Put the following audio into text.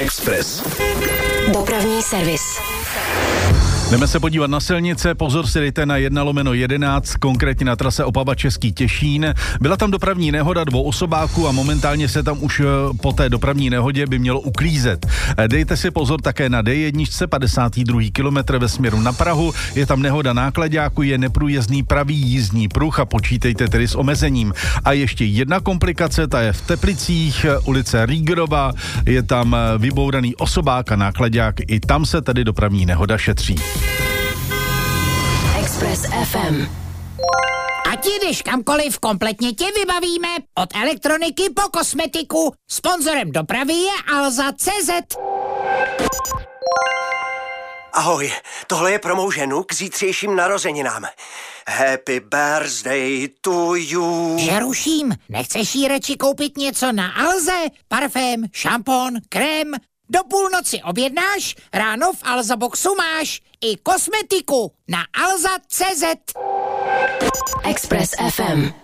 Express. Dopravní servis. Jdeme se podívat na silnice, pozor si dejte na 1/11, konkrétně na trase Opava Český Těšín. Byla tam dopravní nehoda 2 osobáků a momentálně se tam už po té dopravní nehodě by mělo uklízet. Dejte si pozor také na D1, 52. kilometr ve směru na Prahu, je tam nehoda náklaďáku, je neprůjezdný pravý jízdní pruh a počítejte tedy s omezením. A ještě jedna komplikace, ta je v Teplicích, ulice Rýgerova, je tam vybouraný osobák a náklaďák, i tam se tedy dopravní nehoda šetří. Express FM. Ať jdeš kamkoliv, kompletně tě vybavíme. Od elektroniky po kosmetiku. Sponzorem dopravy je Alza.cz. Ahoj, tohle je pro mou ženu k zítřejším narozeninám. Happy birthday to you. Že ruším, nechceš jí radši koupit něco na Alze? Parfém, šampon, krém? Do půlnoci objednáš, ráno v Alza Boxu máš i kosmetiku na Alza.cz. Express FM.